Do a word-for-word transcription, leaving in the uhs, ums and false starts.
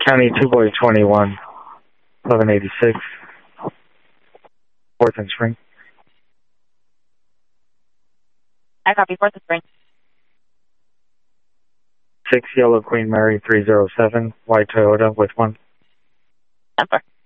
County two boy twenty-one, eleven eighty-six, fourth and Spring. I copy, fourth and Spring. six Yellow Queen Mary three zero seven, white Toyota with one. ten four.